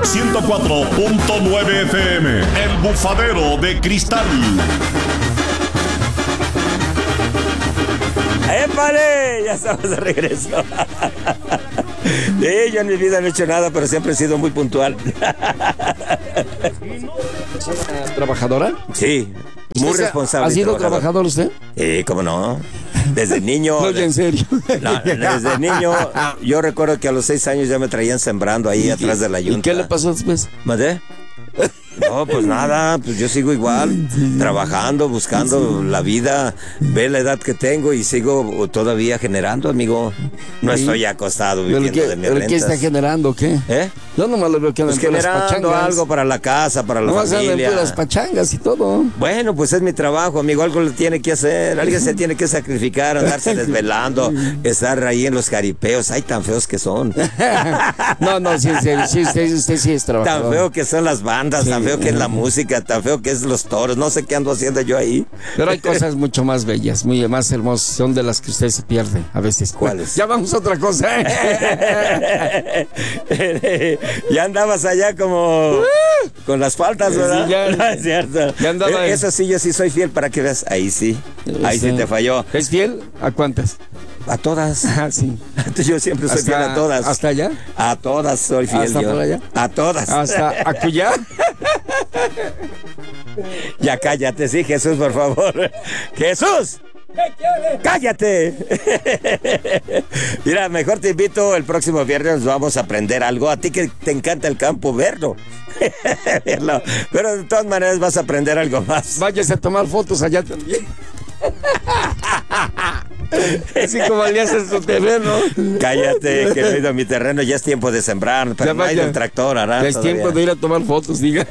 104.9 FM, El Bufadero de Cristal. ¡Épale! Ya estamos de regreso. Sí, yo en mi vida no he hecho nada, pero siempre he sido muy puntual. ¿Es una trabajadora? Sí, muy responsable. ¿Ha sido trabajador usted? ¿Cómo no? Desde niño. No, ya en serio. No, desde niño, yo recuerdo que a los 6 años ya me traían sembrando ahí atrás de la yunta. ¿Y qué le pasó después? ¿Mandé? No, pues nada, pues yo sigo igual, trabajando, buscando la vida, ve la edad que tengo y sigo todavía generando, amigo. No estoy acostado viviendo de mis rentas. ¿Qué está generando, qué? Yo nomás lo veo que andan pues generando algo para la casa, para la familia. No, las pachangas y todo. Bueno, pues es mi trabajo, amigo, algo lo tiene que hacer, alguien se tiene que sacrificar, andarse desvelando, estar ahí en los jaripeos, ay, tan feos que son. No, sí, usted sí es trabajador. Tan feo que son las bandas, tan feo que es la música, tan feo que es los toros, no sé qué ando haciendo yo ahí. Pero hay cosas mucho más bellas, muy más hermosas, son de las que usted se pierde a veces. ¿Cuáles? Ya vamos a otra cosa. Ya andabas allá como con las faltas, ¿verdad? Sí, ya, no, es cierto. Ya andaba eso sí, yo sí soy fiel para que veas. Ahí sí te falló. ¿Es fiel? ¿A cuántas? A todas. Ah, sí. Yo siempre soy fiel a todas. ¿Hasta allá? A todas soy fiel. ¿Hasta yo. por allá? A todas. ¿Hasta acullá? Ya cállate, sí, Jesús, por favor. ¡Jesús! ¡Cállate! Mira, mejor te invito el próximo viernes, vamos a aprender algo. A ti que te encanta el campo, verlo. Pero de todas maneras vas a aprender algo más. Váyase a tomar fotos allá también. Así como le haces su terreno. Cállate, que no he ido a mi terreno, ya es tiempo de sembrar, pero no ha ido el tractor, hará. Es tiempo de ir a tomar fotos, diga.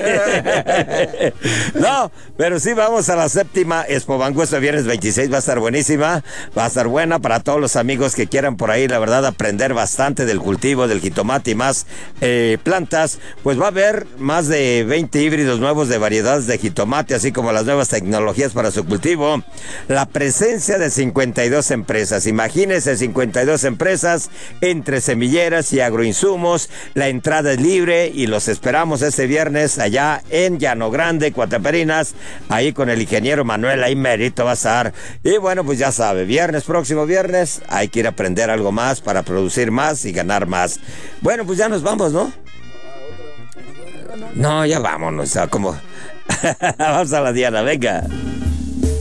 No, pero sí vamos a la 7ª Expo Bangú este viernes 26, va a estar buenísima, va a estar buena para todos los amigos que quieran por ahí, la verdad, aprender bastante del cultivo del jitomate y más plantas. Pues va a haber más de 20 híbridos nuevos de variedades de jitomate, así como las nuevas tecnologías para su cultivo. La presencia de 52 empresas, imagínense 52 empresas entre semilleras y agroinsumos. La entrada es libre y los esperamos este viernes allá en Llano Grande, Cuataperinas, ahí con el ingeniero Manuel, ahí merito va a estar. Y bueno, pues ya sabe, próximo viernes, hay que ir a aprender algo más para producir más y ganar más. Bueno, pues ya nos vamos, ¿no? No, ya vámonos, como... Vamos a la Diana, venga.